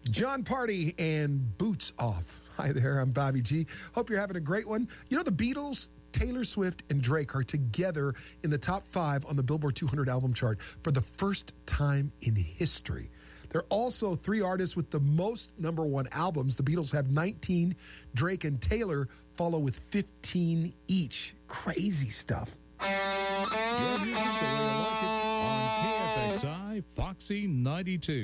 John Party and Boots Off. Hi there, I'm Bobby G. Hope you're having a great one. You know, the Beatles, Taylor Swift, and Drake are together in the top 5 on the Billboard 200 album chart for the first time in history. There are also 3 artists with the most #1 albums. The Beatles have 19. Drake and Taylor follow with 15 each. Crazy stuff. Your music the way you like it on KFXI Foxy 92.